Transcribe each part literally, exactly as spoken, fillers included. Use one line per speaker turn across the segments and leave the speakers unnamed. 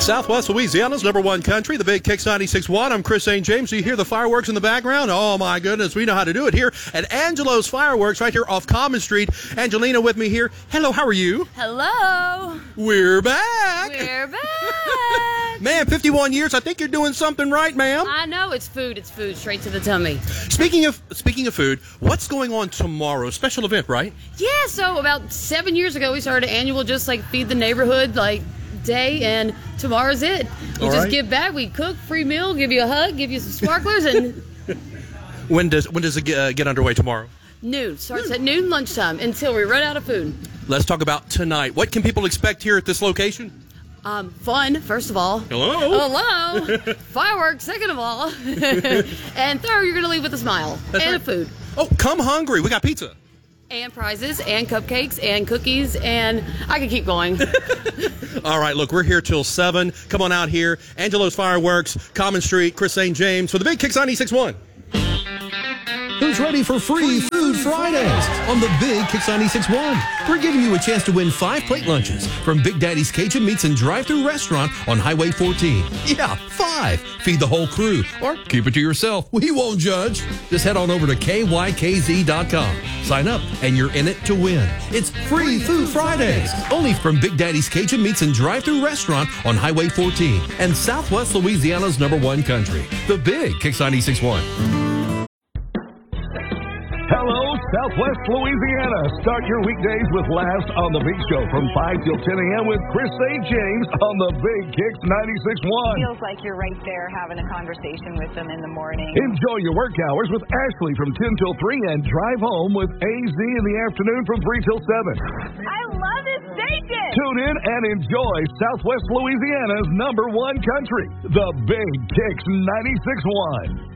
Southwest Louisiana's number one country, the Big Kicks ninety-six point one. I'm Chris Saint James. You hear the fireworks in the background? Oh, my goodness. We know how to do it here at Angelo's Fireworks right here off Common Street. Angelina with me here. Hello, how are you?
Hello.
We're back.
We're back.
Man, fifty-one years. I think you're doing something right, ma'am.
I know. It's food. It's food. Straight to the tummy.
Speaking of speaking of food, what's going on tomorrow? Special event, right?
Yeah, so about seven years ago, we started an annual just like feed the neighborhood, like, day, and tomorrow's it. We
All
just
right.
give back. We cook, free meal, give you a hug, give you some sparklers, and
When does when does it get, uh, get underway tomorrow?
noon. Starts at noon, lunchtime, until we run out of food.
Let's talk about tonight. What can people expect here at this location?
Um, fun, first of all.
Hello.
Hello. Fireworks, second of all. And third, you're going to leave with a smile.
That's
and
right.
a food.
Oh, come hungry. We got pizza.
And prizes, and cupcakes, and cookies, and I could keep going.
All right, look, we're here till seven. Come on out here. Angelo's Fireworks, Common Street, Chris Saint James for the Big Kicks ninety-six point one.
Who's ready for free Food Fridays on the Big Kicks ninety-six point one? We're giving you a chance to win five plate lunches from Big Daddy's Cajun Meats and Drive-Thru Restaurant on Highway fourteen. Yeah, five. Feed the whole crew or keep it to yourself. We won't judge. Just head on over to K Y K Z dot com. Sign up and you're in it to win. It's free Food Fridays only from Big Daddy's Cajun Meats and Drive-Thru Restaurant on Highway fourteen and Southwest Louisiana's number one country, the Big Kicks ninety-six point one.
Hello, Southwest Louisiana. Start your weekdays with Last on the Big Show from five till ten a.m. with Chris Saint James on the Big Kicks ninety-six point one.
Feels like you're right there having a conversation with them in the morning.
Enjoy your work hours with Ashley from ten till three and drive home with A Z in the afternoon from three till seven.
I love this station.
Tune in and enjoy Southwest Louisiana's number one country, the Big Kicks ninety-six point one.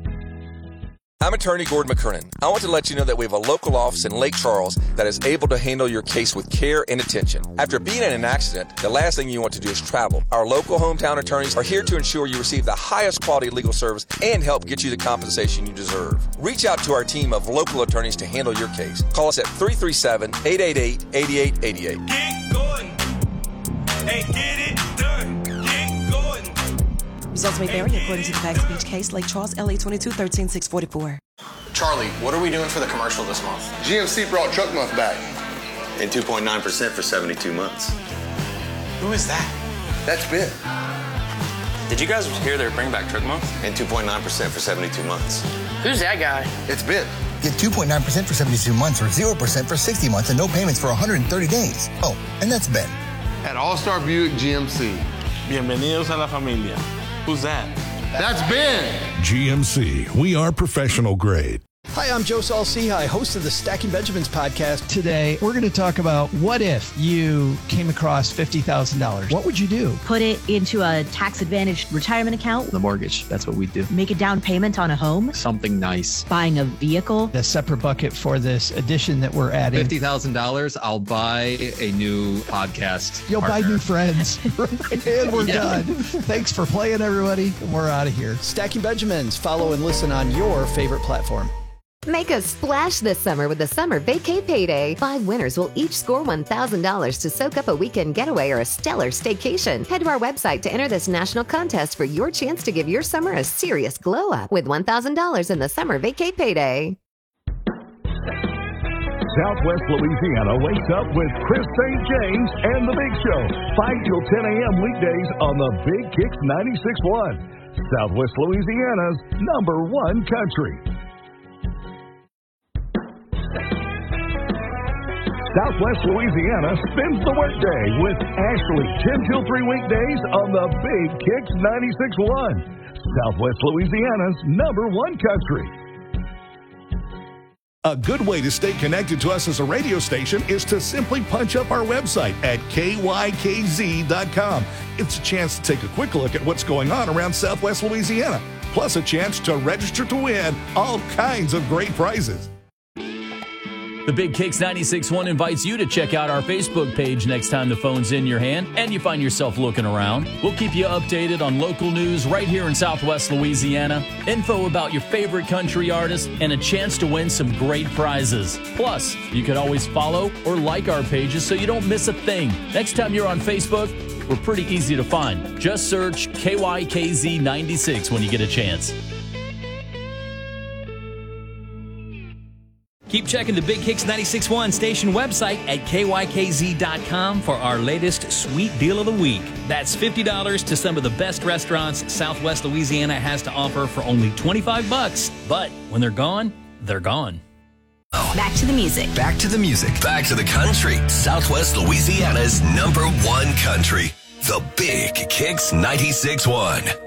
I'm attorney Gordon McKernan. I want to let you know that we have a local office in Lake Charles that is able to handle your case with care and attention. After being in an accident, the last thing you want to do is travel. Our local hometown attorneys are here to ensure you receive the highest quality legal service and help get you the compensation you deserve. Reach out to our team of local attorneys to handle your case. Call us at three three seven, eight eight eight, eight eight eight eight.
Get going and get it done. Get going.
Results may vary according to the facts of each case. Lake Charles, L A twenty-two thirteen six forty-four.
Charlie, what are we doing for the commercial this month?
G M C brought Truck Month back.
And two point nine percent for seventy-two months.
Who is that?
That's Ben.
Did you guys hear they're bringing back Truck Month?
And two point nine percent for seventy-two months.
Who's that guy?
It's Ben.
Get two point nine percent for seventy-two months or zero percent for sixty months and no payments for one hundred thirty days. Oh, and that's Ben.
At All-Star Buick G M C.
Bienvenidos a la familia. Who's that?
That's Ben.
G M C, we are professional grade.
Hi, I'm Joe Saul-Sehy, host of the Stacking Benjamins podcast. Today, we're going to talk about what if you came across fifty thousand dollars. What would you do?
Put it into a tax-advantaged retirement account.
The mortgage, that's what we do.
Make a down payment on a home.
Something nice.
Buying a vehicle.
A separate bucket for this addition that we're adding.
fifty thousand dollars, I'll buy a new podcast
You'll
partner.
buy new friends. And we're
Yeah.
done. Thanks for playing, everybody. We're out of here. Stacking Benjamins. Follow and listen on your favorite platform.
Make a splash this summer with the Summer Vacay Payday. Five winners will each score one thousand dollars to soak up a weekend getaway or a stellar staycation. Head to our website to enter this national contest for your chance to give your summer a serious glow up with one thousand dollars in the Summer Vacay Payday.
Southwest Louisiana wakes up with Chris Saint James and the Big Show. five till ten a.m. weekdays on the Big Kicks ninety-six point one. Southwest Louisiana's number one country. Southwest Louisiana spins the workday with Ashley, ten till three weekdays on the Big Kicks ninety-six point one. Southwest Louisiana's number one country.
A good way to stay connected to us as a radio station is to simply punch up our website at K Y K Z dot com. It's a chance to take a quick look at what's going on around Southwest Louisiana, plus a chance to register to win all kinds of great prizes.
The Big Kicks ninety-six point one invites you to check out our Facebook page next time the phone's in your hand and you find yourself looking around. We'll keep you updated on local news right here in Southwest Louisiana, info about your favorite country artists, and a chance to win some great prizes. Plus, you can always follow or like our pages so you don't miss a thing. Next time you're on Facebook, We're pretty easy to find. Just search K Y K Z ninety-six when you get a chance.
Keep checking the Big Kicks ninety-six point one station website at K Y K Z dot com for our latest sweet deal of the week. That's fifty dollars to some of the best restaurants Southwest Louisiana has to offer for only twenty-five bucks. But when they're gone, they're gone.
Back to the music.
Back to the music. Back to the country. Southwest Louisiana's number one country. The Big Kicks ninety-six point one.